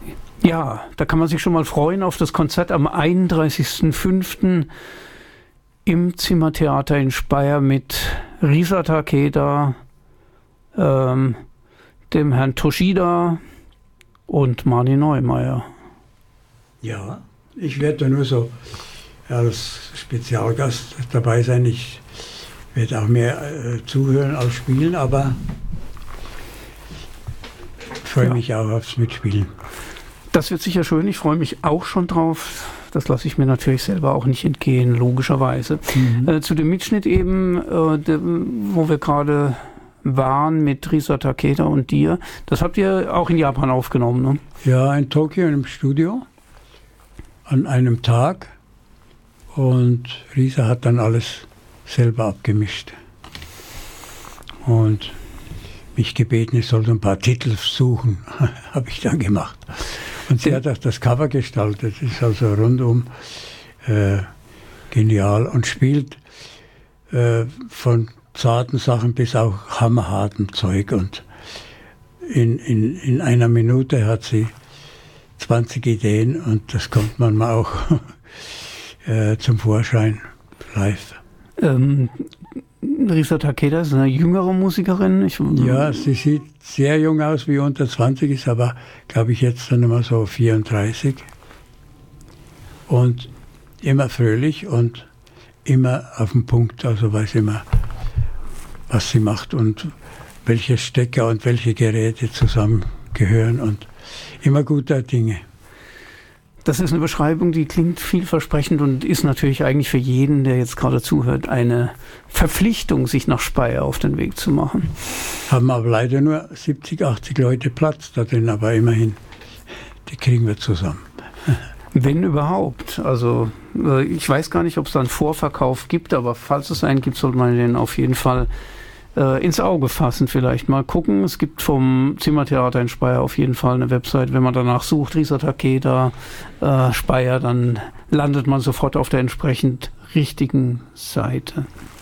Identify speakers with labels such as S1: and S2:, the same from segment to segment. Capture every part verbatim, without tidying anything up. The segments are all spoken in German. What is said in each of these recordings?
S1: Ja, da kann man sich schon mal freuen auf das Konzert am einunddreißigsten fünften im Zimmertheater in Speyer mit Risa Takeda, ähm, dem Herrn Toshida und Mani Neumeier.
S2: Ja, ich werde da nur so als Spezialgast dabei sein. Ich werde auch mehr äh, zuhören als spielen, aber ich freue ja. mich auch aufs Mitspielen.
S1: Das wird sicher schön. Ich freue mich auch schon drauf. Das lasse ich mir natürlich selber auch nicht entgehen, logischerweise. Mhm. Äh, zu dem Mitschnitt eben, äh, de, wo wir gerade waren mit Risa Takeda und dir. Das habt ihr auch in Japan aufgenommen, ne?
S2: Ja, in Tokio im Studio an einem Tag. Und Risa hat dann alles selber abgemischt. Und mich gebeten, ich sollte ein paar Titel suchen. Habe ich dann gemacht. Und sie hat auch das Cover gestaltet. Ist also rundum äh, genial und spielt äh, von zarten Sachen bis auch hammerharten Zeug. Und in, in, in einer Minute hat sie zwanzig Ideen und das kommt manchmal auch äh, zum Vorschein live.
S1: Ähm, Risa Takeda ist eine jüngere Musikerin. Ich,
S2: ja, sie sieht sehr jung aus, wie unter zwanzig ist, aber glaube ich jetzt dann immer so vierunddreißig. Und immer fröhlich und immer auf den Punkt, also weiß immer, was sie macht und welche Stecker und welche Geräte zusammengehören und immer guter Dinge.
S1: Das ist eine Beschreibung, die klingt vielversprechend und ist natürlich eigentlich für jeden, der jetzt gerade zuhört, eine Verpflichtung, sich nach Speyer auf den Weg zu machen.
S2: Haben aber leider nur siebzig, achtzig Leute Platz da drin, aber immerhin, die kriegen wir zusammen.
S1: Wenn überhaupt. Also ich weiß gar nicht, ob es da einen Vorverkauf gibt, aber falls es einen gibt, sollte man den auf jeden Fall äh, ins Auge fassen. Vielleicht mal gucken. Es gibt vom Zimmertheater in Speyer auf jeden Fall eine Website. Wenn man danach sucht, Risa Takeda, äh, Speyer, dann landet man sofort auf der entsprechend richtigen Seite.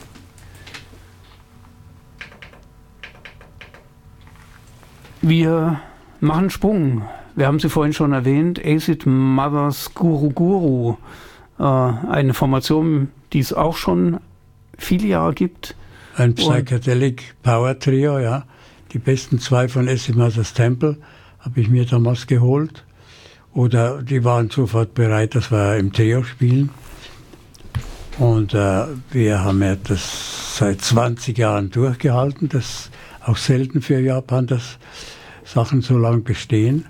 S1: Wir machen einen Sprung. Wir haben sie vorhin schon erwähnt, Acid Mothers Guru Guru, äh, eine Formation, die es auch schon viele Jahre gibt.
S2: Ein Psychedelic Power Trio, ja. Die besten zwei von Acid Mothers Temple habe ich mir damals geholt. Oder die waren sofort bereit, dass wir im Trio spielen. Und äh, wir haben ja das seit zwanzig Jahren durchgehalten. Das ist auch selten für Japan, dass Sachen so lange bestehen.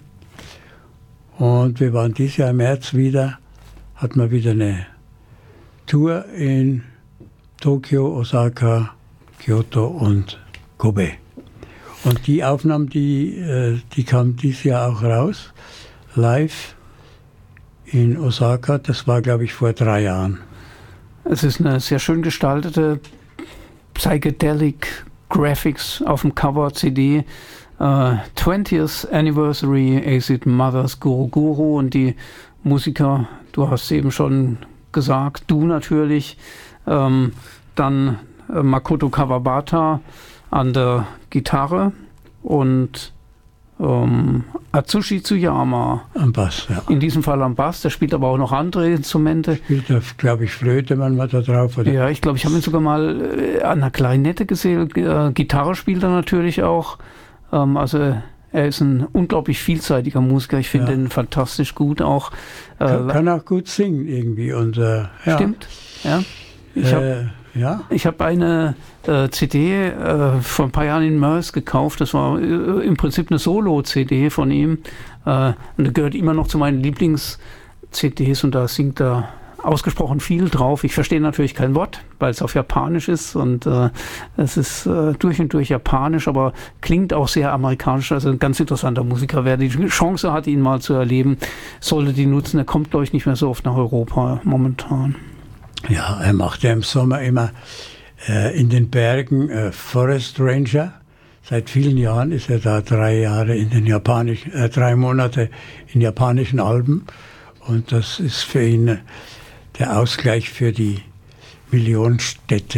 S2: Und wir waren dieses Jahr im März wieder, hatten wir wieder eine Tour in Tokio, Osaka, Kyoto und Kobe. Und die Aufnahmen, die, die kamen dieses Jahr auch raus, live in Osaka. Das war, glaube ich, vor drei Jahren.
S1: Es ist eine sehr schön gestaltete Psychedelic Graphics auf dem Cover-C D. Uh, twentieth Anniversary Acid Mothers Guru Guru und die Musiker, du hast eben schon gesagt, du natürlich, ähm, dann äh, Makoto Kawabata an der Gitarre und ähm, Atsushi Tsuyama
S2: am Bass, ja.
S1: In diesem Fall am Bass, der spielt aber auch noch andere Instrumente.
S2: Spielt da, glaube ich, Flöte manchmal da drauf, oder?
S1: Ja, ich glaube, ich habe ihn sogar mal äh, an der Klarinette gesehen, äh, Gitarre spielt er natürlich auch. Also er ist ein unglaublich vielseitiger Musiker. Ich finde ja. ihn fantastisch gut auch.
S2: Kann, kann auch gut singen irgendwie. Und, äh, ja.
S1: Stimmt, ja. Ich habe
S2: äh, ja.
S1: hab eine äh, C D äh, vor ein paar Jahren in Mörs gekauft. Das war äh, im Prinzip eine Solo-C D von ihm. Äh, und das gehört immer noch zu meinen Lieblings-C Ds und da singt er ausgesprochen viel drauf. Ich verstehe natürlich kein Wort, weil es auf Japanisch ist und äh, es ist äh, durch und durch japanisch, aber klingt auch sehr amerikanisch. Also ein ganz interessanter Musiker. Wer die Chance hat, ihn mal zu erleben, sollte die nutzen. Er kommt, glaube ich, nicht mehr so oft nach Europa momentan.
S2: Ja, er macht ja im Sommer immer äh, in den Bergen äh, Forest Ranger. Seit vielen Jahren ist er da drei Jahre in den japanischen, äh, drei Monate in japanischen Alpen und das ist für ihn äh, der Ausgleich für die Millionenstädte.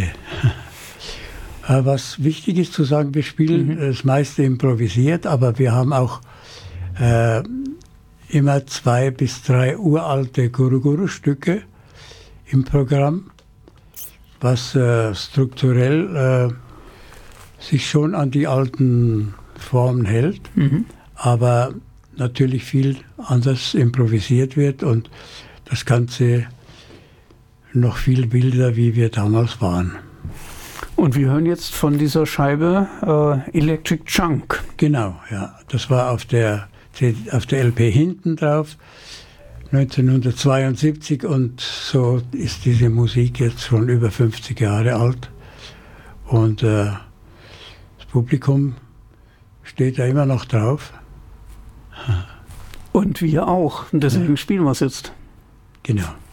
S2: Was wichtig ist zu sagen, wir spielen mhm. das meiste improvisiert, aber wir haben auch äh, immer zwei bis drei uralte Guru-Guru-Stücke im Programm, was äh, strukturell äh, sich schon an die alten Formen hält, mhm. aber natürlich viel anders improvisiert wird und das Ganze noch viel wilder, wie wir damals waren.
S1: Und wir hören jetzt von dieser Scheibe äh, Electric Junk.
S2: Genau, ja. Das war auf der, auf der L P hinten drauf, neunzehnhundertzweiundsiebzig, und so ist diese Musik jetzt schon über fünfzig Jahre alt. Und äh, das Publikum steht da immer noch drauf.
S1: Und wir auch. Und deswegen ja. spielen wir es jetzt.
S2: Genau.